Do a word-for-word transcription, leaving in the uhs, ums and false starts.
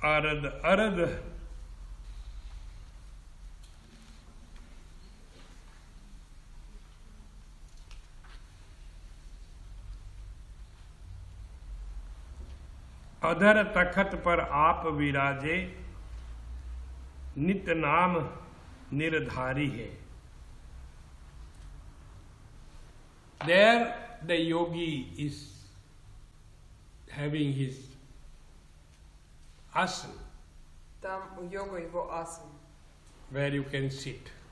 Arad, Arad. अधर तखत पर आप विराजे, नित नाम निर्धारी है. There the yogi is having his asana. Там у йога его асан. Where you can sit.